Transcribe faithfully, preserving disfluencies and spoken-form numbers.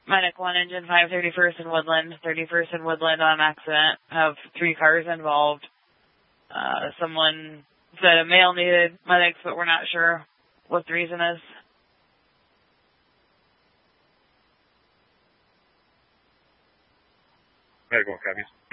Medic one, engine five, thirty-first and Woodland. thirty-first and Woodland on accident. Have three cars involved. Uh, someone said a male needed medics, but we're not sure what the reason is. Medic one copies.